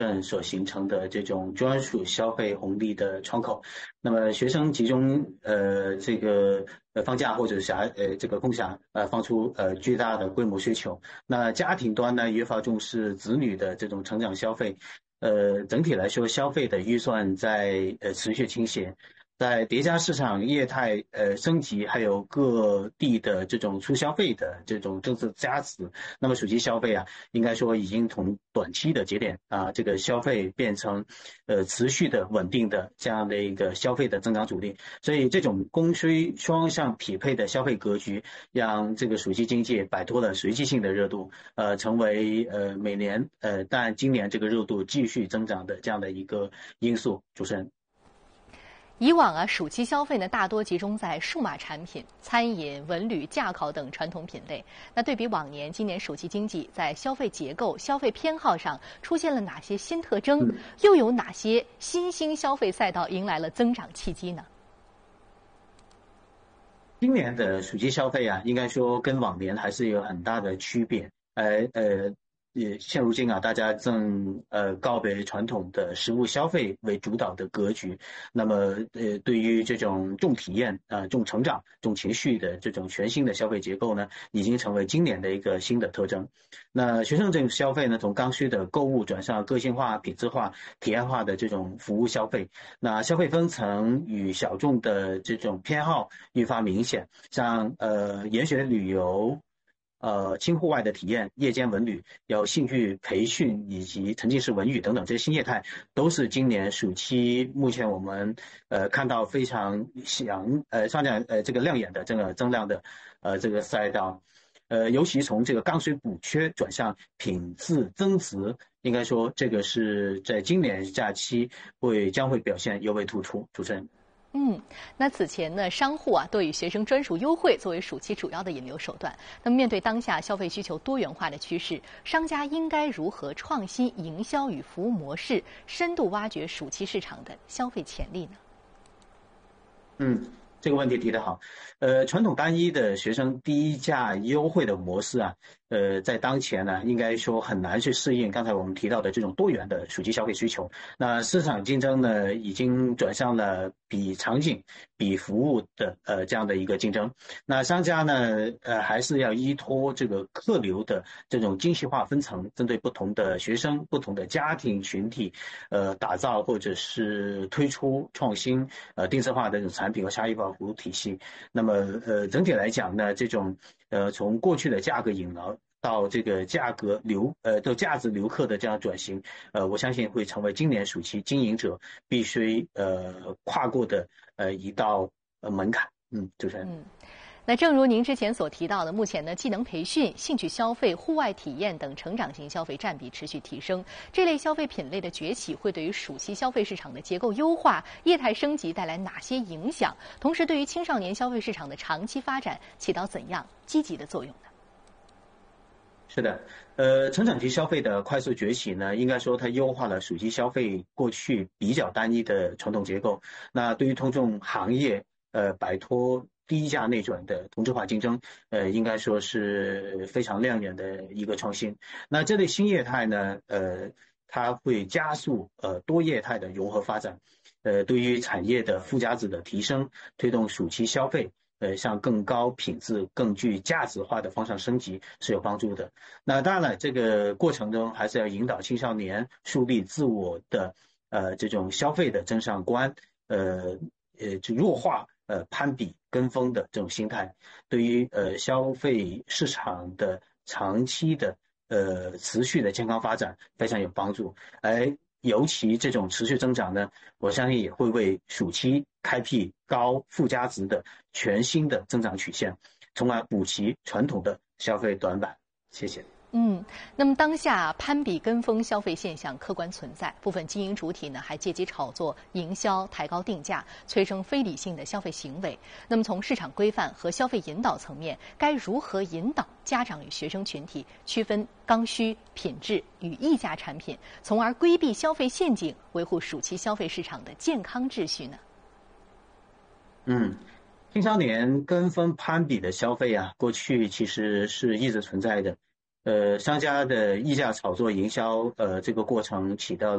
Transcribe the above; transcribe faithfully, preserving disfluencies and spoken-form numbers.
份所形成的这种专属消费红利的窗口。那么学生集中呃这个呃放假或者是呃这个空暇呃放出呃巨大的规模需求。那家庭端呢越发重视子女的这种成长消费。呃，整体来说，消费的预算在呃持续倾斜。在叠加市场业态呃升级，还有各地的这种促消费的这种政策加持，那么暑期消费啊，应该说已经从短期的节点啊，这个消费变成呃持续的稳定的这样的一个消费的增长主力。所以这种供需双向匹配的消费格局，让这个暑期经济摆脱了随机性的热度，呃，成为呃每年呃但今年这个热度继续增长的这样的一个因素。主持人。 以往啊，暑期消费呢大多集中在数码产品、餐饮、文旅、驾考等传统品类。那对比往年，今年暑期经济在消费结构、消费偏好上出现了哪些新特征？ 嗯、 又有哪些新兴消费赛道迎来了增长契机呢？ 今年的暑期消费啊，应该说跟往年还是有很大的区别。呃呃。也现如今啊，大家正呃告别传统的实物消费为主导的格局，那么呃对于这种重体验啊、呃、重成长、重情绪的这种全新的消费结构呢，已经成为今年的一个新的特征。那学生这种消费呢，从刚需的购物转向个性化、品质化、体验化的这种服务消费。那消费分层与小众的这种偏好愈发明显，像呃研学旅游。呃，轻户外的体验、夜间文旅、有兴趣培训以及沉浸式文娱等等这些新业态，都是今年暑期目前我们呃看到非常响呃上讲呃这个亮眼的这个增量的呃这个赛道，呃尤其从这个刚需补缺转向品质增值，应该说这个是在今年假期会将会表现尤为突出。主持人。 嗯，那此前呢，商户啊都以学生专属优惠作为暑期主要的引流手段。那么面对当下消费需求多元化的趋势，商家应该如何创新营销与服务模式，深度挖掘暑期市场的消费潜力呢？ 嗯，这个问题提得好。呃，传统单一的学生低价优惠的模式啊，呃，在当前呢，应该说很难去适应刚才我们提到的这种多元的暑期消费需求。那市场竞争呢，已经转向了比场景、比服务的呃这样的一个竞争。那商家呢，呃，还是要依托这个客流的这种精细化分层，针对不同的学生、不同的家庭群体，呃，打造或者是推出创新呃定制化的这种产品和差异化服务体系。那么呃，整体来讲呢，这种呃从过去的价格引流到这个价格流呃到价值留客的这样转型，呃，我相信会成为今年暑期经营者必须呃跨过的呃一道呃门槛。嗯，主持人。 嗯。那正如您之前所提到的，目前呢，技能培训、兴趣消费、户外体验等成长型消费占比持续提升。这类消费品类的崛起，会对于暑期消费市场的结构优化、业态升级带来哪些影响？同时，对于青少年消费市场的长期发展起到怎样积极的作用呢？ 是的，呃，成长型消费的快速崛起呢，应该说它优化了暑期消费过去比较单一的传统结构。那对于通众行业，呃，摆脱低价内转的同质化竞争，呃，应该说是非常亮眼的一个创新。那这类新业态呢，呃，它会加速呃多业态的融合发展，呃，对于产业的附加值的提升，推动暑期消费。呃，向更高品质、更具价值化的方向升级是有帮助的。那当然了，这个过程中还是要引导青少年树立自我的呃这种消费的正向观，呃呃，就弱化呃攀比跟风的这种心态，对于呃消费市场的长期的呃持续的健康发展非常有帮助。而尤其这种持续增长呢，我相信也会为暑期开辟高附加值的全新的增长曲线，从而补齐传统的消费短板。谢谢。 嗯，那么当下攀比跟风消费现象客观存在，部分经营主体呢还借机炒作、营销、抬高定价，催生非理性的消费行为。那么从市场规范和消费引导层面，该如何引导家长与学生群体区分刚需、品质与溢价产品，从而规避消费陷阱，维护暑期消费市场的健康秩序呢？ 嗯。青少年跟风攀比的消费啊，过去其实是一直存在的。 呃，商家的溢价炒作营销，呃，这个过程起到